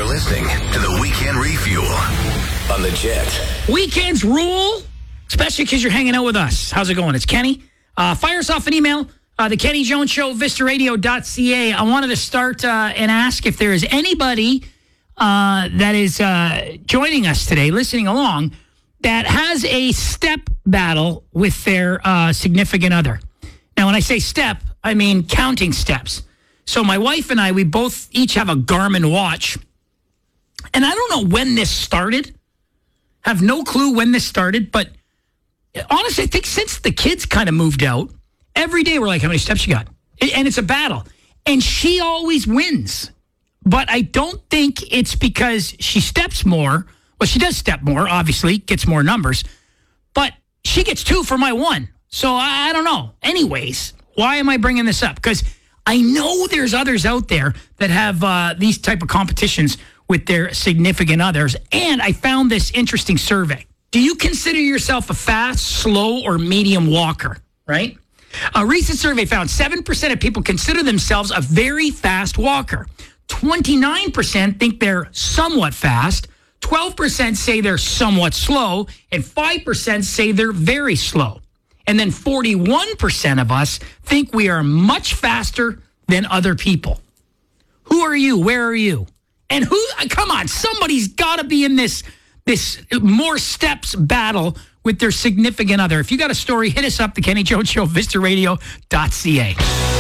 listening to the Weekend Refuel on the Jet. Weekends rule, especially because you're hanging out with us. How's it going? It's Kenny. Fire us off an email, the Kenny Jones Show, vistaradio.ca. I wanted to start and ask if there is anybody that is joining us today, listening along, that has a step battle with their significant other. Now, when I say step, I mean counting steps. So my wife and I, we both each have a Garmin watch. And I don't know when this started. Have no clue when this started. But honestly, I think since the kids kind of moved out, every day we're like, how many steps you got? And it's a battle. And she always wins. But I don't think it's because she steps more. Well, she does step more, obviously, gets more numbers. But she gets 2 for my 1. So I don't know. Anyways, why am I bringing this up? Because I know there's others out there that have these type of competitions with their significant others. And I found this interesting survey. Do you consider yourself a fast, slow, or medium walker? Right? A recent survey found 7% of people consider themselves a very fast walker. 29% think they're somewhat fast. 12% say they're somewhat slow. And 5% say they're very slow. And then 41% of us think we are much faster than other people. Who are you? Where are you? And come on, somebody's got to be in this more steps battle with their significant other. If you got a story, hit us up, the Kenny Jones Show, vistaradio.ca.